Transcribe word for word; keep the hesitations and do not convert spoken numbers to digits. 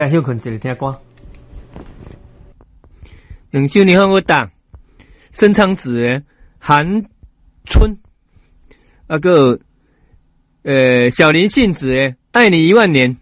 来休困一下听歌。 两首你好我打，深昌子的寒春，啊个呃小林幸子的爱你一万年。